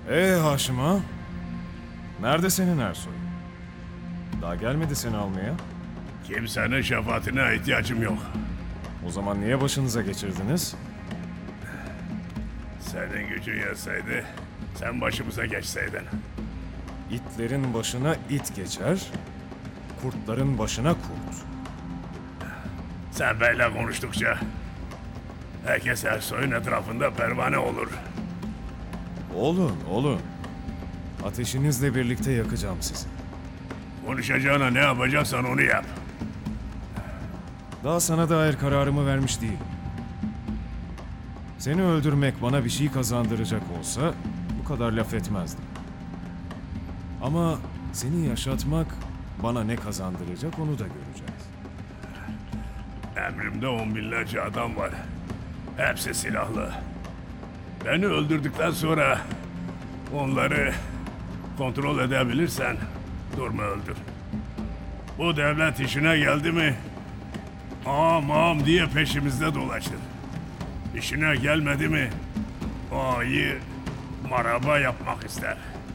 Haşim ağa? Nerede senin Ersoy? Daha gelmedi seni almaya. Kimsenin şefaatine ihtiyacım yok. O zaman niye başınıza geçirdiniz? Senin gücün yetseydi, sen başımıza geçseydin. İtlerin başına it geçer, kurtların başına kurt. Sen böyle konuştukça herkes Ersoy'un etrafında pervane olur. Olun. Ateşinizle birlikte yakacağım sizi. Konuşacağına ne yapacaksan onu yap. Daha sana dair kararımı vermiş değilim. Seni öldürmek bana bir şey kazandıracak olsa bu kadar laf etmezdim. Ama seni yaşatmak bana ne kazandıracak onu da göreceğiz. Emrimde 10 binlerce adam var. Hepsi silahlı. Beni öldürdükten sonra onları kontrol edebilirsen durma öldür. Bu devlet işine geldi mi ağam diye peşimizde dolaşır. İşine gelmedi mi ağayı maraba yapmak ister.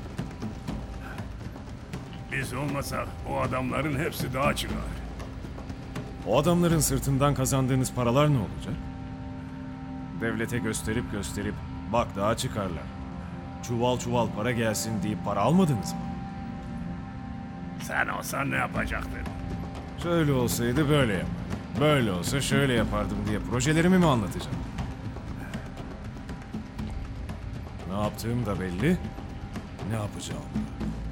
Biz olmasak o adamların hepsi dağa çıkar. O adamların sırtından kazandığınız paralar ne olacak? Devlete gösterip bak daha çıkarlar. Çuval çuval para gelsin deyip para almadınız mı? Sen olsan ne yapacaktın? Şöyle olsaydı böyle yapardım. Böyle olsa şöyle yapardım diye projelerimi mi anlatacağım? Ne yaptığım da belli, ne yapacağım da.